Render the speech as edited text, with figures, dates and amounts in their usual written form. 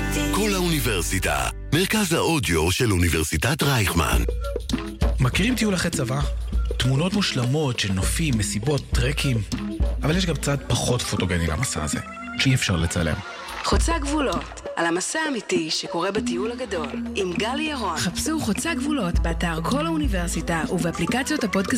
כל האוניברסיטה, מרכז האודיו של אוניברסיטת רייכמן. מכירים טיול אחרי צבא? תמונות מושלמות של נופים, מסיבות, טרקים. אבל יש גם צד פחות פוטוגני למסע הזה, שאי אפשר לצלם. חוצה גבולות, על המסע האמיתי שקורה בטיול הגדול, עם גלי ירון. חפשו חוצה גבולות באתר כל האוניברסיטה ובאפליקציות הפודקאסט